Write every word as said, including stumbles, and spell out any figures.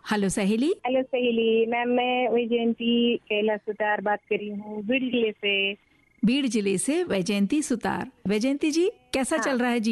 Hello सहेली। Hello सहेली ma'am, मैं वैजयंती कैलाश सुतार बात कर रही हूँ बीड़ जिले से। बीड़ जिले से वैजयंती सुतार। वैजयंती जी, कैसा हाँ। चल रहा है